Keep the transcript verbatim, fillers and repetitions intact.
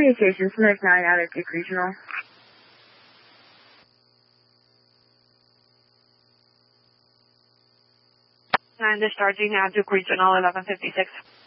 Communications, Smith nine out of Duke Regional. nine discharging at Duke Regional eleven fifty-six.